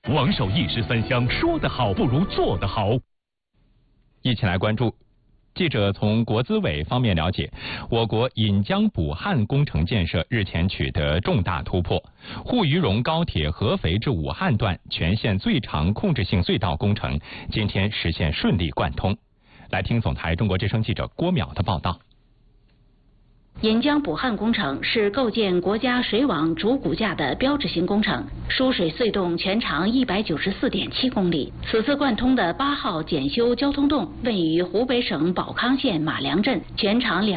王守一时三香，说得好不如做得好。 一起来关注。记者从国资委方面了解，我国引江补汉工程建设日前取得重大突破，沪渝蓉高铁合肥至武汉段全线最长控制性隧道工程今天实现顺利贯通。来听总台中国之声记者郭淼的报道。 引江补汉工程是构建国家水网主骨架的标志性工程，输水隧洞全长194.7公里。此次贯通的8号检修交通洞位于湖北省保康县马良镇，全长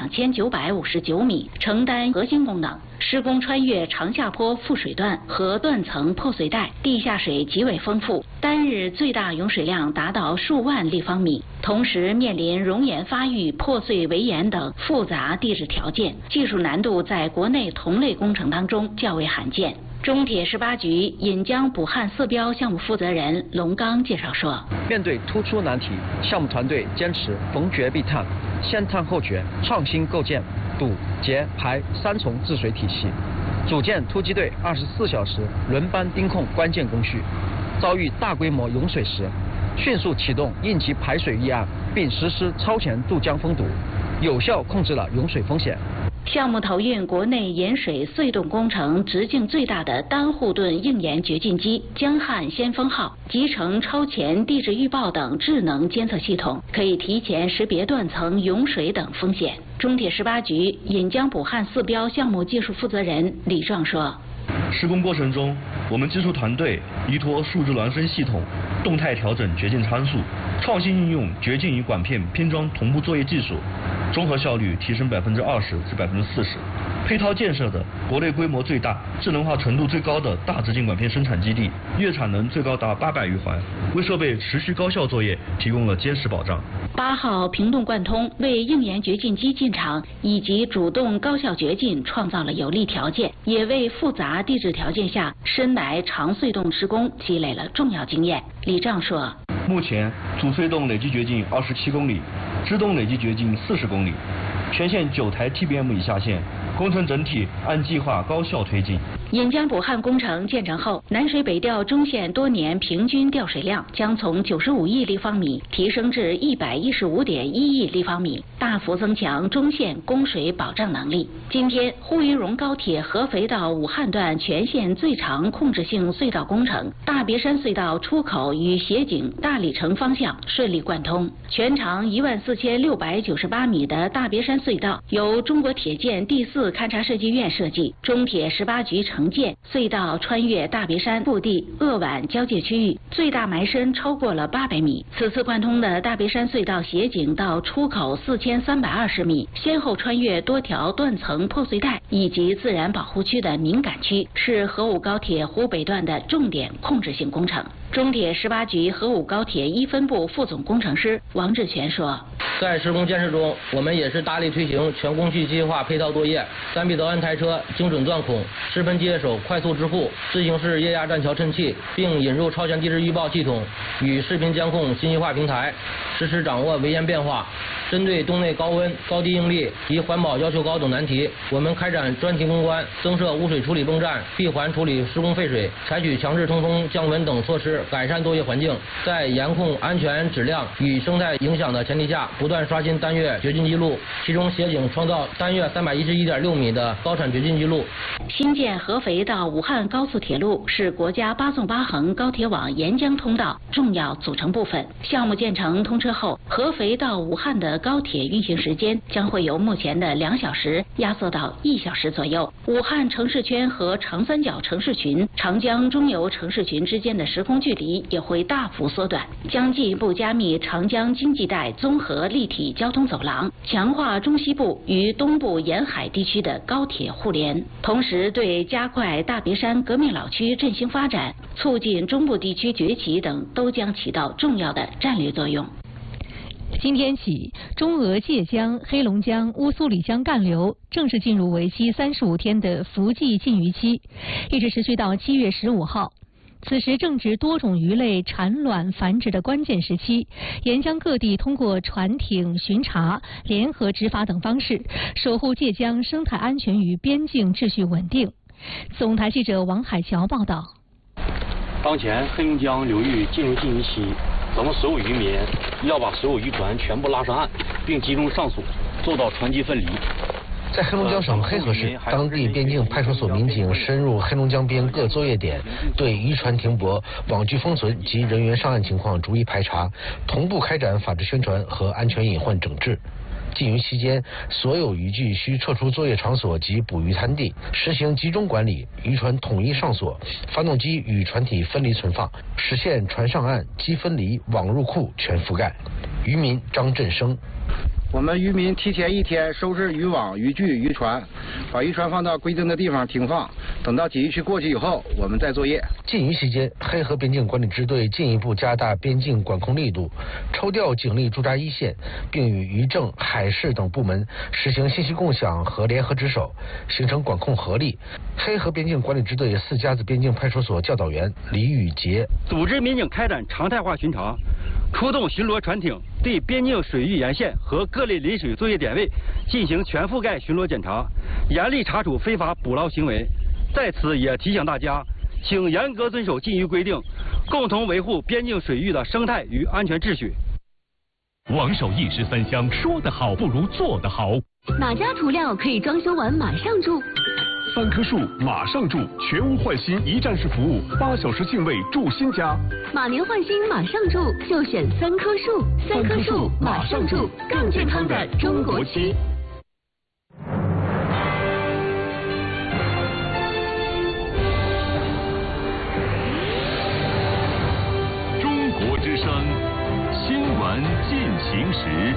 2959米，承担核心功能。施工穿越长下坡覆水段和断层破碎带，地下水极为丰富，单日最大涌水量达到数万立方米。同时面临熔岩发育、破碎围岩等复杂地质条件，技术难度在国内同类工程当中较为罕见。中铁18局引江补汉4标项目负责人龙刚介绍说， 面对突出难题，项目团队坚持逢决必探、先探后决，创新构建堵、截、排3重治水体系，组建突击队24小时轮班盯控关键工序。遭遇大规模涌水时，迅速启动应急排水预案，并实施超前渡江封堵，有效控制了涌水风险。 项目投运国内盐水隧洞工程直径最大的单护盾硬盐掘进机江汉先锋号，集成超前地质预报等智能监测系统，可以提前识别断层、涌水等风险。中铁18局引江补汉4标项目技术负责人李壮说， 施工过程中，我们技术团队依托数字孪生系统，动态调整掘进参数，创新应用掘进与管片拼装同步作业技术，综合效率提升20%至40%。配套建设的国内规模最大、智能化程度最高的大直径管片生产基地，月产能最高达800余环，为设备持续高效作业提供了坚实保障。 8号平洞贯通为硬盐掘进机进场以及主动高效掘进创造了有利条件，也为复杂地质条件下深埋长隧洞施工积累了重要经验。李壮说， 目前主隧洞累计掘进27公里，支洞累计掘进40公里，全线9台 TBM 已下线，工程整体按计划高效推进。 引江补汉工程建成后，南水北调中线多年平均调水量将从95亿立方米提升至115.1亿立方米，大幅增强中线供水保障能力。今天，沪渝蓉高铁合肥到武汉段全线最长控制性隧道工程大别山隧道出口与协井大里程方向顺利贯通，全长14698米的大别山隧道由中国铁建第4勘察设计院设计，中铁18局承建。隧道穿越大别山腹地鄂皖交界区域，最大埋深超过了800米。此次贯通的大别山隧道协井到出口4320米，先后穿越多条断层破碎带以及自然保护区的敏感区，是河武高铁湖北段的重点控制性工程。中铁18局河武高铁1分部副总工程师王志全说， 在施工建设中，我们也是大力推行全工序机械化配套作业，3臂导 N 台车精准钻孔、湿喷接手快速支付、自行式液压栈桥衬器，并引入超前地质预报系统与视频监控信息化平台，实时掌握围岩变化。针对洞内高温、高低应力及环保要求高等难题，我们开展专题攻关，增设污水处理泵站，闭环处理施工废水，采取强制通风、降温等措施，改善作业环境。在严控安全质量与生态影响的前提下，不断刷新单月掘进记录，其中协井创造单月311.6米的高产掘进记录。 新建合肥到武汉高速铁路是国家8纵8横高铁网沿江通道重要组成部分。项目建成通车后，合肥到武汉的高铁运行时间将会由目前的2小时压缩到1小时左右。武汉城市圈和长三角城市群、长江中游城市群之间的时空距离也会大幅缩短，将进一步加密长江经济带综合立体交通走廊，强化中西部与东部沿海地区的高铁互联，同时对加快大别山革命老区振兴发展、促进中部地区崛起等都将起到重要的战略作用。 今天起，中俄界江、黑龙江、乌苏里江干流正式进入为期35天的伏季禁渔期，一直持续到7月15号。此时正值多种鱼类产卵繁殖的关键时期，沿江各地通过船艇巡查、联合执法等方式，守护界江生态安全与边境秩序稳定。总台记者王海桥报道。 当前黑龙江流域进入禁渔期，咱们所有渔民要把所有渔船全部拉上岸，并集中上锁，做到船级分离。 在黑龙江省黑河市，当地边境派出所民警深入黑龙江边各作业点，对渔船停泊、网具封存及人员上岸情况逐一排查，同步开展法制宣传和安全隐患整治。禁渔期间，所有渔具需撤出作业场所及捕鱼滩地，实行集中管理，渔船统一上锁，发动机与船体分离存放，实现船上岸、机分离、网入库全覆盖。渔民张振生。 我们渔民提前1天收拾渔网、渔具、渔船，把渔船放到规定的地方停放，等到禁渔期过去以后，我们再作业。 禁渔期间，黑河边境管理支队进一步加大边境管控力度，抽调警力驻扎一线，并与渔政、海事等部门实行信息共享和联合值守，形成管控合力。黑河边境管理支队4家子边境派出所教导员李宇杰组织民警开展常态化巡查，出动巡逻船艇，对边境水域沿线和各类临水作业点位进行全覆盖巡逻检查，严厉查处非法捕捞行为。在此也提醒大家，请严格遵守禁渔规定，共同维护边境水域的生态与安全秩序。 王守义是分享，说得好不如做得好。 哪家涂料可以装修完马上住 ？3棵树马上住，全屋换新一站式服务，8小时净位住新家。 马年换新马上住，就选3棵树，3棵树马上住，更健康的中国区。 中国之声新闻进行时。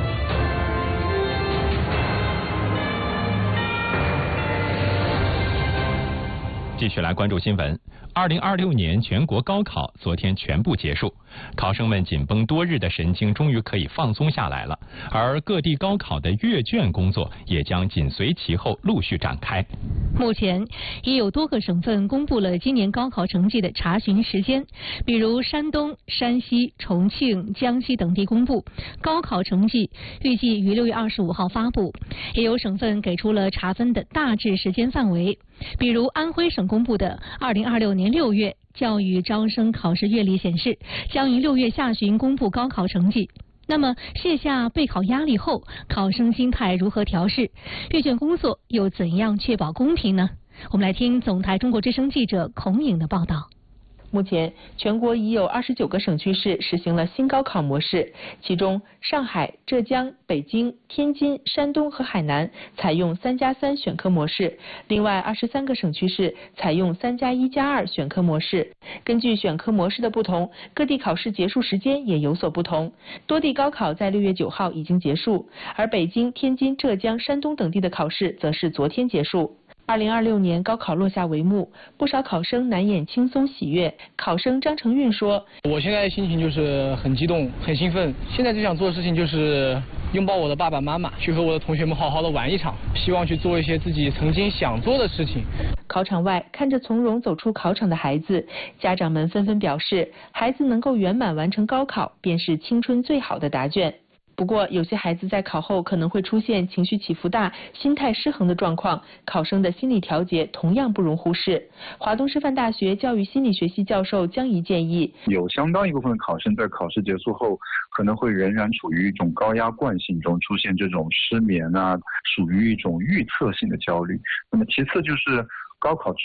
继续来关注新闻。2026年全国高考昨天全部结束，考生们紧绷多日的神经终于可以放松下来了，而各地高考的阅卷工作也将紧随其后陆续展开。 目前已有多个省份公布了今年高考成绩的查询时间，比如山东、山西、重庆、江西等地公布高考成绩预计于6月25号发布，也有省份给出了查分的大致时间范围，比如安徽省公布的2026年6月教育招生考试月历显示，将于6月下旬公布高考成绩。那么卸下备考压力后，考生心态如何调试？阅卷工作又怎样确保公平呢？我们来听总台中国之声记者孔颖的报道。 目前，全国已有29个省区市实行了新高考模式，其中上海、浙江、北京、天津、山东和海南采用3+3选科模式，另外23个省区市采用3+1+2选科模式。根据选科模式的不同，各地考试结束时间也有所不同。多地高考在6月9号已经结束，而北京、天津、浙江、山东等地的考试则是昨天结束。2026年高考落下帷幕，不少考生难掩轻松喜悦。考生张成运说：“ 我现在心情就是很激动、很兴奋。现在最想做的事情就是拥抱我的爸爸妈妈，去和我的同学们好好的玩一场，希望去做一些自己曾经想做的事情。” 考场外，看着从容走出考场的孩子，家长们纷纷表示，孩子能够圆满完成高考，便是青春最好的答卷。不过，有些孩子在考后可能会出现情绪起伏大、心态失衡的状况，考生的心理调节同样不容忽视。华东师范大学教育心理学系教授江怡建议， 有相当一部分的考生在考试结束后，可能会仍然处于一种高压惯性中，出现这种失眠啊，属于一种预测性的焦虑。那么其次就是高考